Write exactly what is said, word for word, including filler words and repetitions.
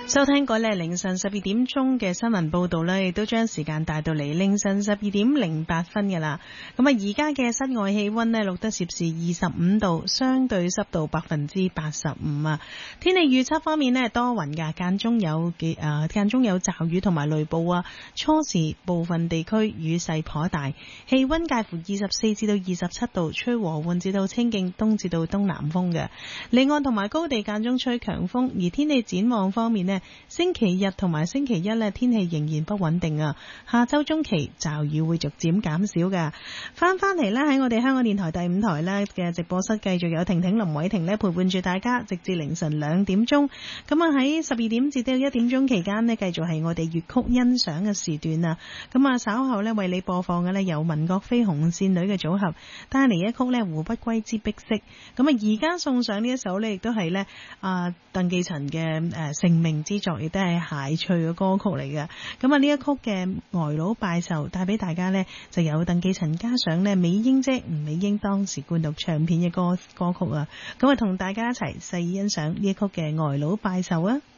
收聽過咧凌晨十二點鐘嘅新聞報道咧，亦都將時間帶到嚟凌晨十二點零八分嘅啦。咁啊，而家嘅室外氣溫咧錄得攝氏二十五度，相對濕度百分之八十五啊。天氣預測方面咧，多雲噶，間中有幾誒間中有驟雨同埋雷暴啊。初時部分地區雨勢頗大，氣溫介乎二十四至到二十七度，吹和緩至到清勁東至到東南風嘅。離岸同埋高地間中吹強風，而天氣展望方面咧，星期日同埋星期一咧，天氣仍然不穩定啊。下周中期驟雨會逐漸減少噶。翻翻嚟咧，喺我哋香港電台第五台咧嘅直播室，繼續有婷婷林偉婷咧陪伴住大家，直至凌晨兩點鐘。咁啊喺十二點至到一點鐘期間咧，繼續係我哋粵曲欣賞嘅時段啊。咁啊稍後咧為你播放嘅咧有民國飛紅線女嘅組合帶嚟一曲咧《胡不歸之碧色》。咁啊而家送上呢一首咧，亦都係咧啊鄧寄塵嘅誒成名之作，亦都係諧趣嘅歌曲嚟嘅。咁啊呢一曲嘅呆佬拜壽帶俾大家呢，就有鄧寄塵加上呢美英姐吳美英當時灌錄唱片嘅歌歌曲啊。咁啊同大家一齊細欣賞呢一曲嘅呆佬拜壽啊。